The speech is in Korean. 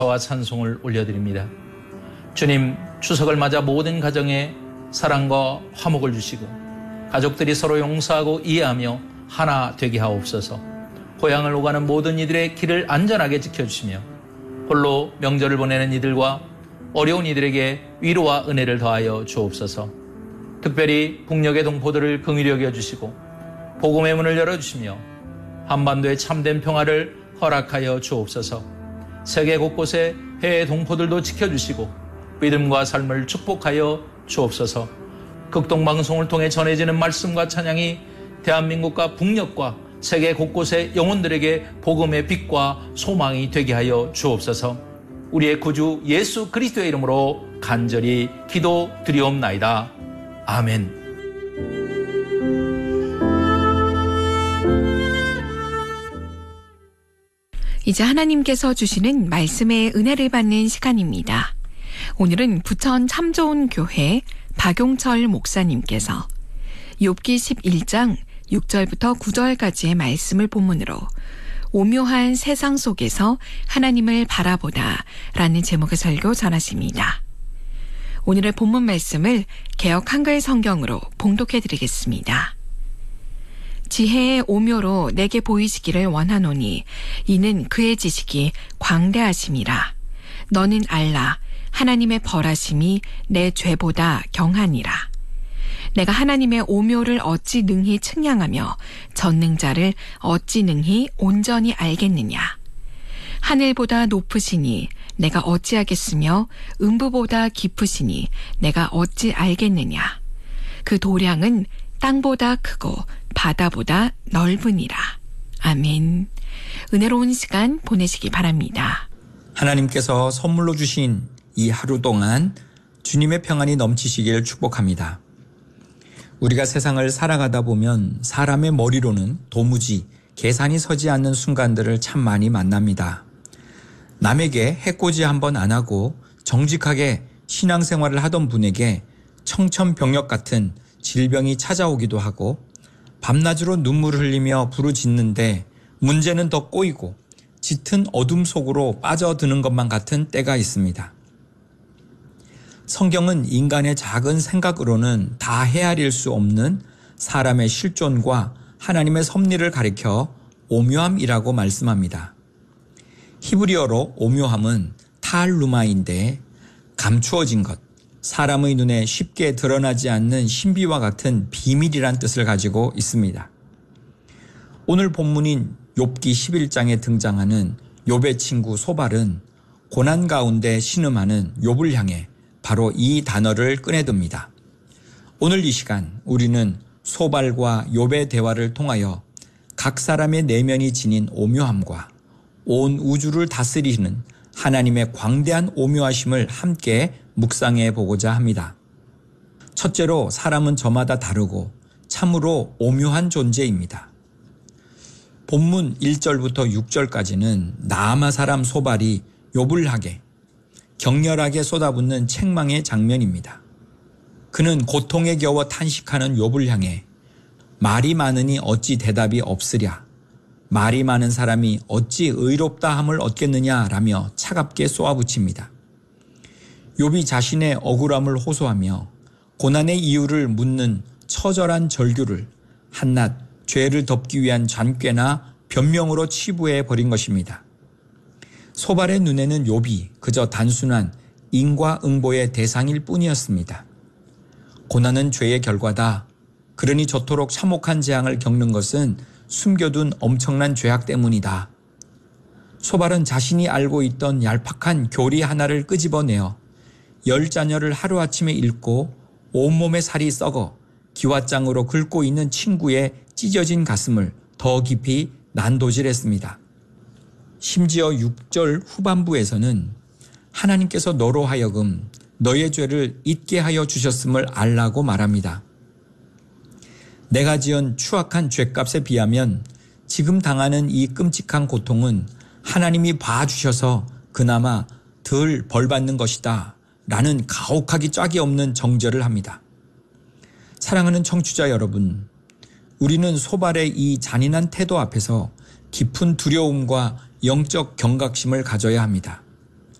와 찬송을 올려드립니다. 주님, 추석을 맞아 모든 가정에 사랑과 화목을 주시고 가족들이 서로 용서하고 이해하며 하나 되게 하옵소서. 고향을 오가는 모든 이들의 길을 안전하게 지켜주시며 홀로 명절을 보내는 이들과 어려운 이들에게 위로와 은혜를 더하여 주옵소서. 특별히 북녘의 동포들을 긍휼히 여겨주시고 복음의 문을 열어주시며 한반도의 참된 평화를 허락하여 주옵소서. 세계 곳곳에 해외 동포들도 지켜주시고 믿음과 삶을 축복하여 주옵소서. 극동방송을 통해 전해지는 말씀과 찬양이 대한민국과 북녘과 세계 곳곳의 영혼들에게 복음의 빛과 소망이 되게 하여 주옵소서. 우리의 구주 예수 그리스도의 이름으로 간절히 기도드리옵나이다. 아멘. 이제 하나님께서 주시는 말씀의 은혜를 받는 시간입니다. 오늘은 부천 참 좋은 교회 박용철 목사님께서 욥기 11장 6절부터 9절까지의 말씀을 본문으로 오묘한 세상 속에서 하나님을 바라보다 라는 제목의 설교 전하십니다. 오늘의 본문 말씀을 개역 한글 성경으로 봉독해 드리겠습니다. 지혜의 오묘로 내게 보이시기를 원하노니 이는 그의 지식이 광대하심이라. 너는 알라. 하나님의 벌하심이 내 죄보다 경하니라. 내가 하나님의 오묘를 어찌 능히 측량하며 전능자를 어찌 능히 온전히 알겠느냐. 하늘보다 높으시니 내가 어찌하겠으며 음부보다 깊으시니 내가 어찌 알겠느냐. 그 도량은 땅보다 크고 바다보다 넓으니라. 아멘. 은혜로운 시간 보내시기 바랍니다. 하나님께서 선물로 주신 이 하루 동안 주님의 평안이 넘치시길 축복합니다. 우리가 세상을 살아가다 보면 사람의 머리로는 도무지 계산이 서지 않는 순간들을 참 많이 만납니다. 남에게 해코지 한번 안 하고 정직하게 신앙생활을 하던 분에게 청천벽력 같은 질병이 찾아오기도 하고 밤낮으로 눈물을 흘리며 부르짖는데 문제는 더 꼬이고 짙은 어둠 속으로 빠져드는 것만 같은 때가 있습니다. 성경은 인간의 작은 생각으로는 다 헤아릴 수 없는 사람의 실존과 하나님의 섭리를 가리켜 오묘함이라고 말씀합니다. 히브리어로 오묘함은 탈루마인데 감추어진 것, 사람의 눈에 쉽게 드러나지 않는 신비와 같은 비밀이란 뜻을 가지고 있습니다. 오늘 본문인 욥기 11장에 등장하는 욥의 친구 소발은 고난 가운데 신음하는 욥을 향해 바로 이 단어를 꺼내듭니다. 오늘 이 시간 우리는 소발과 욥의 대화를 통하여 각 사람의 내면이 지닌 오묘함과 온 우주를 다스리는 하나님의 광대한 오묘하심을 함께 묵상해 보고자 합니다. 첫째로 사람은 저마다 다르고 참으로 오묘한 존재입니다. 본문 1절부터 6절까지는 나아마 사람 소발이 욥을 하게 격렬하게 쏟아붓는 책망의 장면입니다. 그는 고통에 겨워 탄식하는 욥을 향해 말이 많으니 어찌 대답이 없으랴. 말이 많은 사람이 어찌 의롭다함을 얻겠느냐라며 차갑게 쏘아붙입니다. 욥이 자신의 억울함을 호소하며 고난의 이유를 묻는 처절한 절규를 한낱 죄를 덮기 위한 잔꾀나 변명으로 치부해 버린 것입니다. 소발의 눈에는 욥이 그저 단순한 인과응보의 대상일 뿐이었습니다. 고난은 죄의 결과다. 그러니 저토록 참혹한 재앙을 겪는 것은 숨겨둔 엄청난 죄악 때문이다. 소발은 자신이 알고 있던 얄팍한 교리 하나를 끄집어내어 10자녀를 하루아침에 잃고 온몸의 살이 썩어 기왓장으로 긁고 있는 친구의 찢어진 가슴을 더 깊이 난도질했습니다. 심지어 6절 후반부에서는 하나님께서 너로 하여금 너의 죄를 잊게 하여 주셨음을 알라고 말합니다. 내가 지은 추악한 죄값에 비하면 지금 당하는 이 끔찍한 고통은 하나님이 봐주셔서 그나마 덜 벌받는 것이다 라는 가혹하기 짝이 없는 정죄를 합니다. 사랑하는 청취자 여러분, 우리는 소발의 이 잔인한 태도 앞에서 깊은 두려움과 영적 경각심을 가져야 합니다.